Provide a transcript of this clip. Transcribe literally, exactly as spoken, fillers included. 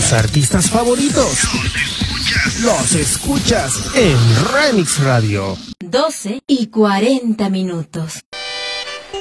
Tus artistas favoritos los escuchas en Remix Radio. doce y cuarenta minutos.